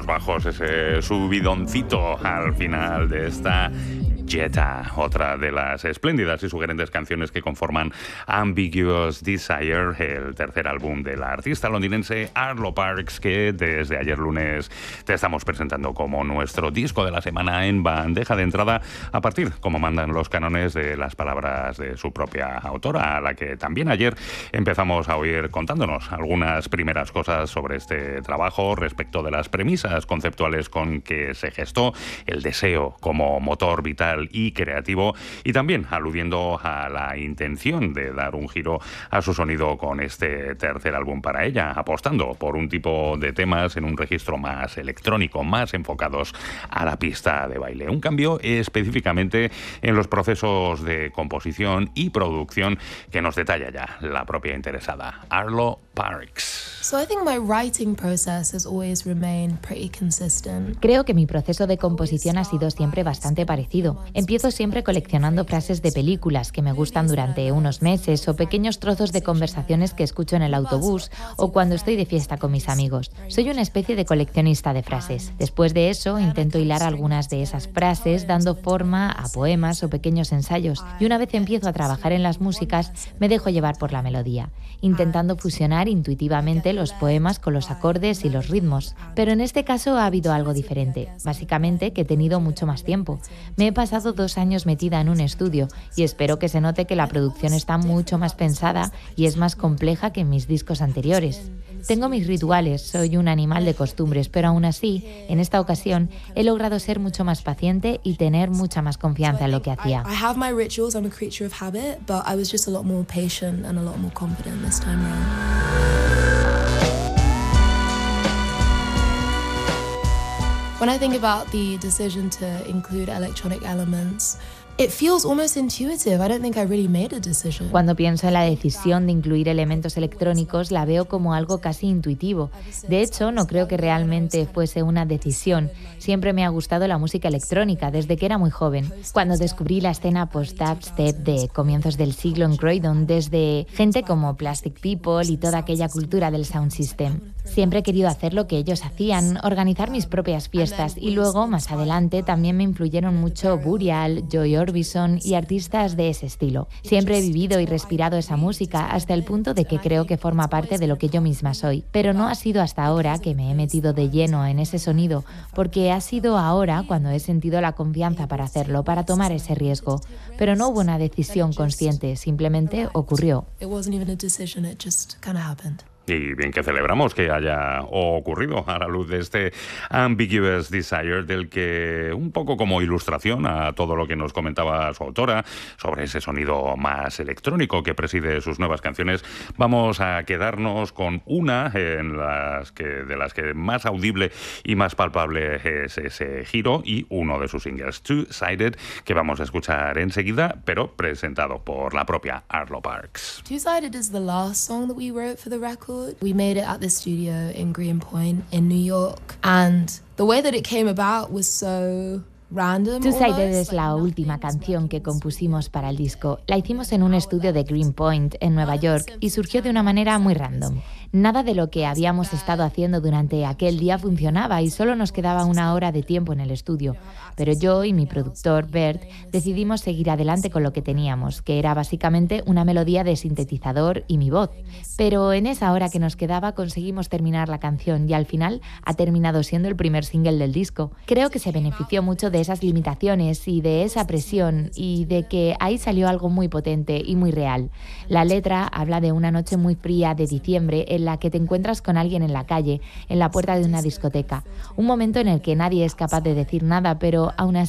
bajos, ese subidoncito al final de esta Jetta, otra de las espléndidas y sugerentes canciones que conforman Ambiguous Desire, el tercer álbum de la artista londinense Arlo Parks, que desde ayer lunes te estamos presentando como nuestro disco de la semana en bandeja de entrada, a partir, como mandan los cánones, de las palabras de su propia autora, a la que también ayer empezamos a oír contándonos algunas primeras cosas sobre este trabajo respecto de las premisas conceptuales con que se gestó, el deseo como motor vital y creativo, y también aludiendo a la intención de dar un giro a su sonido con este tercer álbum para ella, apostando por un tipo de temas en un registro más electrónico, más enfocados a la pista de baile. Un cambio específicamente en los procesos de composición y producción que nos detalla ya la propia interesada, Arlo Parks. So I think my writing process has always remained pretty consistent. Creo que mi proceso de composición ha sido siempre bastante parecido. Empiezo siempre coleccionando frases de películas que me gustan durante unos meses o pequeños trozos de conversaciones que escucho en el autobús o cuando estoy de fiesta con mis amigos. Soy una especie de coleccionista de frases. Después de eso, intento hilar algunas de esas frases dando forma a poemas o pequeños ensayos, y una vez empiezo a trabajar en las músicas, me dejo llevar por la melodía, intentando fusionar intuitivamente los poemas con los acordes y los ritmos. Pero en este caso ha habido algo diferente, básicamente que he tenido mucho más tiempo. Me he pasado 2 años metida en un estudio y espero que se note que la producción está mucho más pensada y es más compleja que en mis discos anteriores. Tengo mis rituales, soy un animal de costumbres, pero aún así, en esta ocasión, he logrado ser mucho más paciente y tener mucha más confianza en lo que hacía. I have my rituals, I'm a creature of habit, but I was just a lot more patient and a lot more confident this time around. When I think about the decision to include electronic elements, it feels almost intuitive. I don't think I really made a decision. Cuando pienso en la decisión de incluir elementos electrónicos, la veo como algo casi intuitivo. De hecho, no creo que realmente fuese una decisión. Siempre me ha gustado la música electrónica desde que era muy joven. Cuando descubrí la escena post-dubstep de comienzos del siglo en Croydon, desde gente como Plastic People y toda aquella cultura del sound system. Siempre he querido hacer lo que ellos hacían, organizar mis propias fiestas, y luego, más adelante, también me influyeron mucho Burial, Joy Orbison y artistas de ese estilo. Siempre he vivido y respirado esa música hasta el punto de que creo que forma parte de lo que yo misma soy. Pero no ha sido hasta ahora que me he metido de lleno en ese sonido, porque ha sido ahora cuando he sentido la confianza para hacerlo, para tomar ese riesgo. Pero no hubo una decisión consciente, simplemente ocurrió. It wasn't even a decision, it just kind of happened. Y bien que celebramos que haya ocurrido a la luz de este Ambiguous Desire, del que, un poco como ilustración a todo lo que nos comentaba su autora sobre ese sonido más electrónico que preside sus nuevas canciones, vamos a quedarnos con una de las que más audible y más palpable es ese giro, y uno de sus singles, Two-Sided, que vamos a escuchar enseguida, pero presentado por la propia Arlo Parks. Two-Sided is the last song that we wrote for the record. We made it at the studio in Greenpoint in New York, and the way that it came about was so random. Two-Sided es la última canción que compusimos para el disco. La hicimos en un estudio de Greenpoint en Nueva York y surgió de una manera muy random. Nada de lo que habíamos estado haciendo durante aquel día funcionaba y solo nos quedaba 1 hora de tiempo en el estudio. Pero yo y mi productor, Bert, decidimos seguir adelante con lo que teníamos, que era básicamente una melodía de sintetizador y mi voz. Pero en esa hora que nos quedaba conseguimos terminar la canción y al final ha terminado siendo el primer single del disco. Creo que se benefició mucho de esas limitaciones y de esa presión, y de que ahí salió algo muy potente y muy real. La letra habla de una noche muy fría de diciembre en la que te encuentras con alguien en la calle, en la puerta de una discoteca. Un momento en el que nadie es capaz de decir nada, pero aún así